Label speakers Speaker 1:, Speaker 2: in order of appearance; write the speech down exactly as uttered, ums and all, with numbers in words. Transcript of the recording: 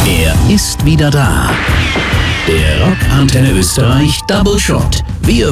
Speaker 1: Er ist wieder da. Der Rock Antenne Österreich Double Shot. Wir